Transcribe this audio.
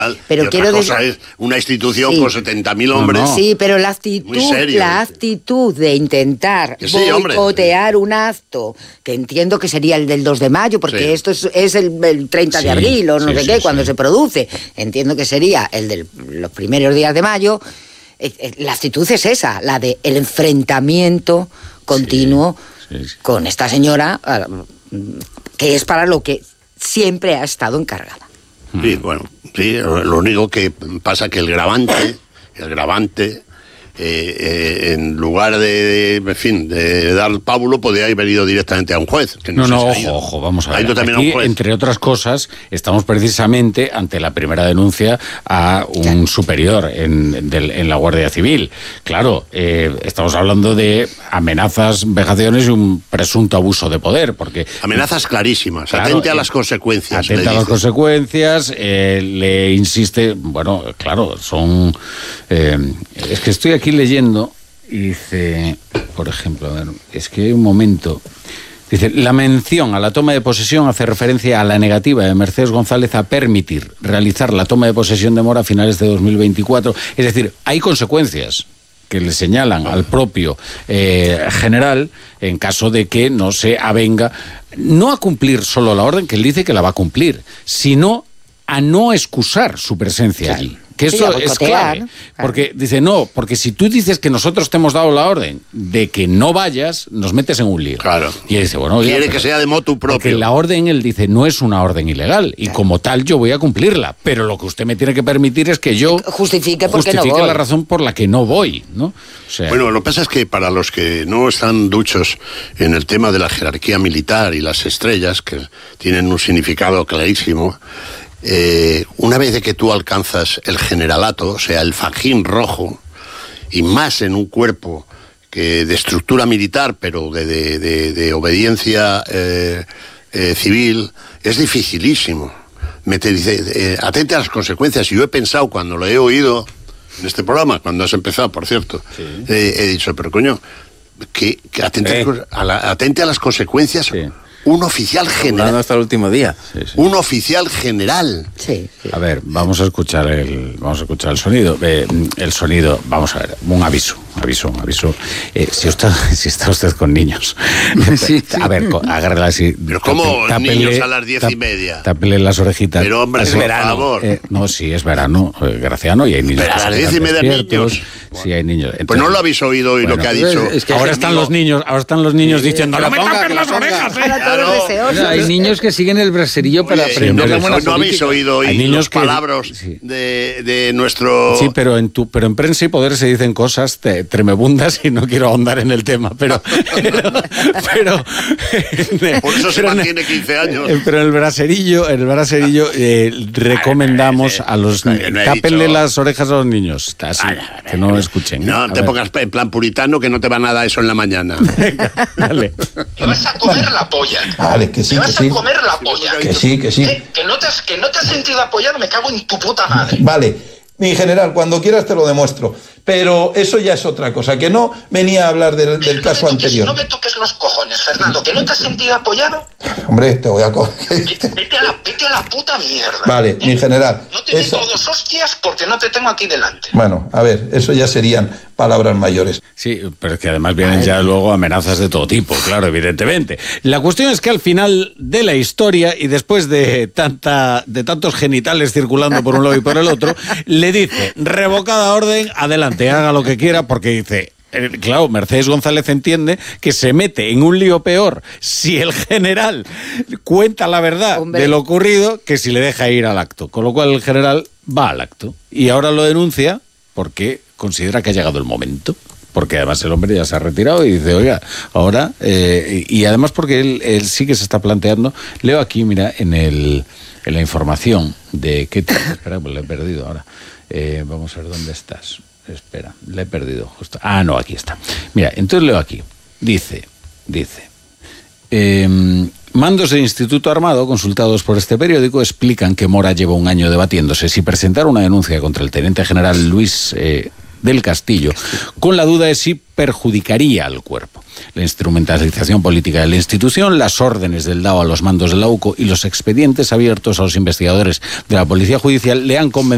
Pero otra cosa es una institución con 70.000 hombres. Sí, pero la actitud de intentar boicotear un acto, que entiendo que sería el del 2 de mayo, porque esto es el 30 de abril o no sé qué, cuando se produce. Entiendo que sería el de los primeros días de mayo. La actitud es esa, la de el enfrentamiento continuo con esta señora, que es para lo que siempre ha estado encargada. Sí, bueno, sí, lo único que pasa que el gravante, en lugar de dar pábulo, podría haber ido directamente a un juez. Que ojo, vamos a ver. Aquí, entre otras cosas, estamos precisamente ante la primera denuncia a un superior en la Guardia Civil. Claro, estamos hablando de amenazas, vejaciones y un presunto abuso de poder, porque... Amenazas clarísimas, claro, atente a las consecuencias. Atente a las consecuencias, le insiste... Bueno, claro, son... es que estoy aquí leyendo y dice, por ejemplo, a ver, es que hay un momento, dice, la mención a la toma de posesión hace referencia a la negativa de Mercedes González a permitir realizar la toma de posesión de Mora a finales de 2024, es decir, hay consecuencias que le señalan al propio general en caso de que no se avenga, no a cumplir solo la orden, que él dice que la va a cumplir, sino a no excusar su presencia allí. Que eso es clave, porque dice, porque si tú dices que nosotros te hemos dado la orden de que no vayas, nos metes en un lío. Claro. Y él dice, quiere que sea de motu propio. Porque la orden, él dice, no es una orden ilegal, y como tal yo voy a cumplirla, pero lo que usted me tiene que permitir es que yo justifique no voy. La razón por la que no voy, ¿no? O sea, bueno, lo que pasa es que para los que no están duchos en el tema de la jerarquía militar y las estrellas, que tienen un significado clarísimo, una vez de que tú alcanzas el generalato, o sea, el fajín rojo, y más en un cuerpo que de estructura militar, pero de obediencia civil, es dificilísimo. Te dice, atente a las consecuencias. Y yo he pensado, cuando lo he oído en este programa, cuando has empezado, por cierto, he dicho, pero coño, que atente a las consecuencias. Sí. Un oficial general. Hasta el último día. Un oficial general. Sí. A ver, vamos a escuchar el sonido. El sonido, vamos a ver, un aviso. Si está usted con niños, a ver, agárrela así. Pero ¿cómo niños a las 10:30? Tápele las orejitas. Pero hombre, es verano. Por favor. No, sí, es verano, Graciano, y hay niños. Pero a las 10:30 niños. Sí, hay niños. Entonces, pues no lo habéis oído hoy lo que ha dicho. Es que ahora están los niños diciendo, no me tapes las orejas. Hay niños que siguen el braserillo para aprender la buena política. No habéis oído hoy los palabras de nuestro... Sí, pero en Prensa y Poder se dicen cosas tremebundas y no quiero ahondar en el tema, pero por eso se mantiene 15 años. Pero en el braserillo recomendamos a los tápenle las orejas a los niños, así, que no escuchen. No te pongas en plan puritano, que no te va nada eso en la mañana. Dale. Te vas a comer la polla. Vale, que sí, te vas a comer la polla. Que sí. Que no te has sentido apoyar, me cago en tu puta madre. Vale, mi general, cuando quieras te lo demuestro. Pero eso ya es otra cosa, que no venía a hablar del caso anterior. No me toques los cojones, Fernando, que no te has sentido apoyado. Hombre, te voy a coger. Vete a la puta mierda. Vale, mi general. No te meto dos hostias porque no te tengo aquí delante. Bueno, a ver, eso ya serían palabras mayores. Sí, pero es que además vienen ya luego amenazas de todo tipo, claro, evidentemente. La cuestión es que al final de la historia, y después de tantos genitales circulando por un lado y por el otro, le dice, revocada orden, adelante, haga lo que quiera, porque dice... Claro, Mercedes González entiende que se mete en un lío peor si el general cuenta la verdad de lo ocurrido que si le deja ir al acto. Con lo cual el general va al acto. Y ahora lo denuncia porque considera que ha llegado el momento. Porque además el hombre ya se ha retirado y dice, oiga, ahora... y además porque él sí que se está planteando... Leo aquí, mira, en la información de... Espera, pues le he perdido ahora. Vamos a ver dónde estás. Espera, le he perdido justo. Ah, no, aquí está. Mira, entonces leo aquí. Dice, mandos del Instituto Armado, consultados por este periódico, explican que Mora lleva un año debatiéndose si presentar una denuncia contra el teniente general Luis del Castillo, con la duda de si perjudicaría al cuerpo. La instrumentalización política de la institución, las órdenes del DAO a los mandos de la UCO y los expedientes abiertos a los investigadores de la Policía Judicial le han convencido